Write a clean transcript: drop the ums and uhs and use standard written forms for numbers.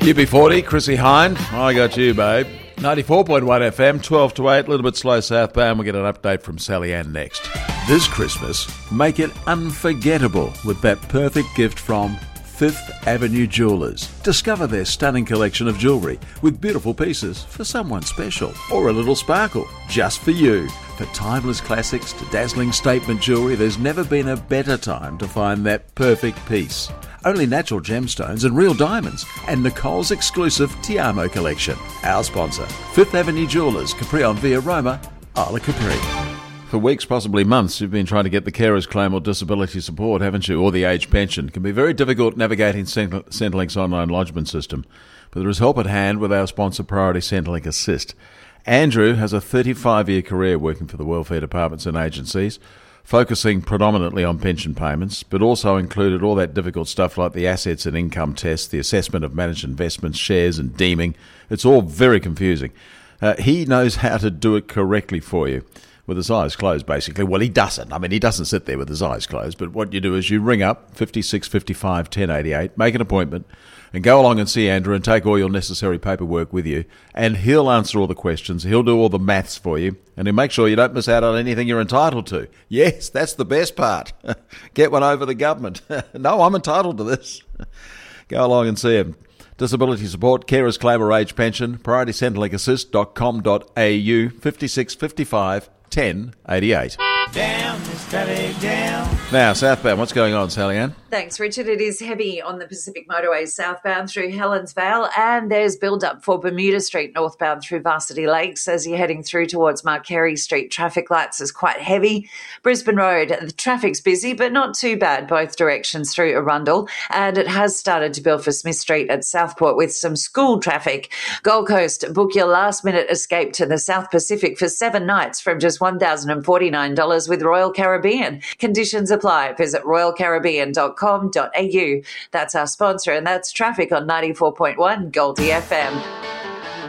UB40, Chrissy Hind. I got you, babe. 94.1 FM, 12 to 8, a little bit slow southbound. We'll get an update from Sally Ann next. This Christmas, make it unforgettable with that perfect gift from Fifth Avenue Jewelers. Discover their stunning collection of jewellery with beautiful pieces for someone special or a little sparkle just for you. For timeless classics to dazzling statement jewellery, there's never been a better time to find that perfect piece. Only natural gemstones and real diamonds, and Nicole's exclusive Tiamo collection. Our sponsor, Fifth Avenue Jewelers, Capri on Via Roma, Isla Capri. For weeks, possibly months, you've been trying to get the carer's claim or disability support, haven't you? Or the age pension. It can be very difficult navigating Centrelink's online lodgement system. But there is help at hand with our sponsor, Priority Centrelink Assist. Andrew has a 35-year career working for the welfare departments and agencies, focusing predominantly on pension payments, but also included all that difficult stuff like the assets and income test, the assessment of managed investments, shares and deeming. It's all very confusing. He knows how to do it correctly for you. With his eyes closed, basically. Well, he doesn't. I mean, he doesn't sit there with his eyes closed. But what you do is you ring up 56 55 1088, make an appointment, and go along and see Andrew and take all your necessary paperwork with you. And he'll answer all the questions. He'll do all the maths for you. And he'll make sure you don't miss out on anything you're entitled to. Yes, that's the best part. Get one over the government. No, I'm entitled to this. Go along and see him. Disability support, carers claim or age pension, prioritycentrelink.assist.com.au, 56 55 1088. Down, Miss Sally, down. Now, southbound, what's going on, Sally Ann? Thanks, Richard. It is heavy on the Pacific Motorway southbound through Helens Vale, and there's build-up for Bermuda Street northbound through Varsity Lakes as you're heading through towards Marquerie Street. Traffic lights is quite heavy. Brisbane Road, the traffic's busy, but not too bad both directions through Arundel, and it has started to build for Smith Street at Southport with some school traffic. Gold Coast, book your last-minute escape to the South Pacific for 7 nights from just $1,049 with Royal Caribbean. Conditions apply. Visit royalcaribbean.com.au. That's our sponsor, and that's traffic on 94.1 Goldie FM.